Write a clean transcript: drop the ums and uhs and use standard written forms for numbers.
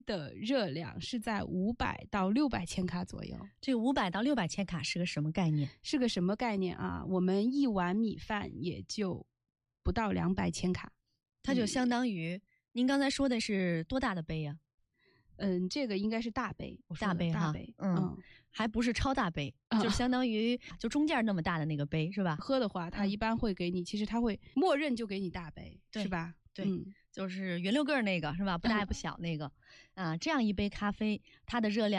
的热量是在500到600千卡左右。 这个500到600千卡是个什么概念？ 是个什么概念啊？我们一碗米饭也就不到200千卡， 它就相当于、您刚才说的是多大的杯呀？ 这个应该是大杯， 大杯哈，还不是超大杯，就相当于就中间那么大的那个杯是吧？ 喝的话，它一般会给你，其实它会默认就给你大杯，是吧？ 对，就是圆溜个那个是吧？不大也不小那个，这样一杯咖啡，它的热量